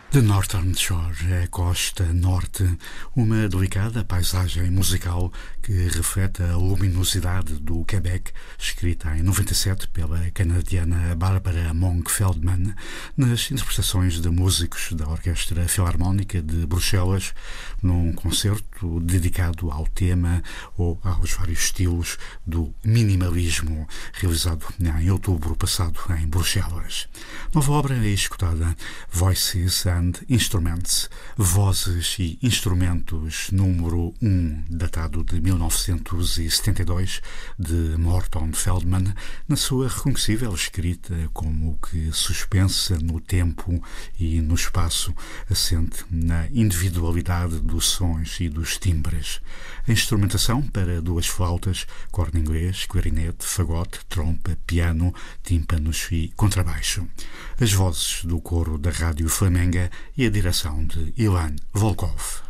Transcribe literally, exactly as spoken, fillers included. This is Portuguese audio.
The Northern Shore, a costa norte, uma delicada paisagem musical que reflete a luminosidade do Quebec, escrita em noventa e sete pela canadiana Barbara Monk Feldman, nas interpretações de músicos da Orquestra Filarmónica de Bruxelas, num concerto dedicado ao tema ou aos vários estilos do minimalismo, realizado em outubro passado em Bruxelas. Nova obra é escutada, Voices and Instruments, Vozes e Instrumentos, número um, datado de mil novecentos e setenta e dois, de Morton Feldman, na sua reconhecível escrita como que suspensa no tempo e no espaço, assente na individualidade dos sons e dos timbres. A instrumentação para duas flautas, corno inglês, clarinete, fagote, trompa, piano, tímpanos e contrabaixo. As vozes do coro da Rádio Flamenga e a direção de Ilan Volkov.